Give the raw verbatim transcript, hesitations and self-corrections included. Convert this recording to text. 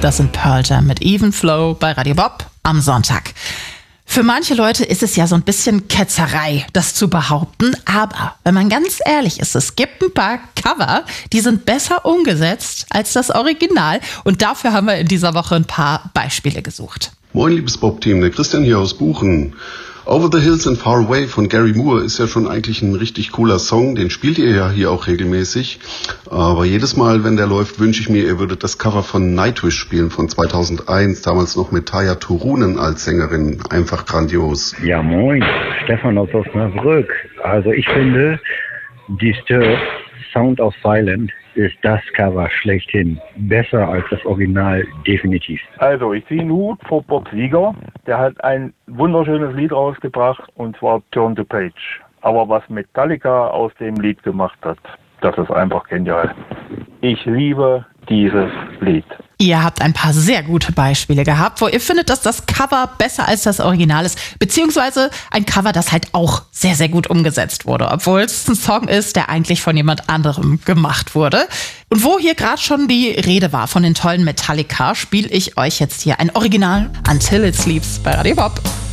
Das sind Pearl Jam mit Even Flow bei Radio Bob am Sonntag. Für manche Leute ist es ja so ein bisschen Ketzerei, das zu behaupten. Aber wenn man ganz ehrlich ist, es gibt ein paar Cover, die sind besser umgesetzt als das Original. Und dafür haben wir in dieser Woche ein paar Beispiele gesucht. Moin, liebes Bob-Team, der Christian hier aus Buchen. Over the Hills and Far Away von Gary Moore ist ja schon eigentlich ein richtig cooler Song. Den spielt ihr ja hier auch regelmäßig. Aber jedes Mal, wenn der läuft, wünsche ich mir, ihr würdet das Cover von Nightwish spielen von zweitausendeins. Damals noch mit Tarja Turunen als Sängerin. Einfach grandios. Ja, moin. Stefan aus Osnabrück. Also ich finde, Disturbed, Sound of Silence ist das Cover schlechthin. Besser als das Original, definitiv. Also, ich ziehe einen Hut vor Bob Seger. Der hat ein wunderschönes Lied rausgebracht, und zwar Turn the Page. Aber was Metallica aus dem Lied gemacht hat, das ist einfach genial. Ich liebe dieses Lied. Ihr habt ein paar sehr gute Beispiele gehabt, wo ihr findet, dass das Cover besser als das Original ist, beziehungsweise ein Cover, das halt auch sehr, sehr gut umgesetzt wurde, obwohl es ein Song ist, der eigentlich von jemand anderem gemacht wurde. Und wo hier gerade schon die Rede war von den tollen Metallica, spiele ich euch jetzt hier ein Original Until It Sleeps bei Radio Bob.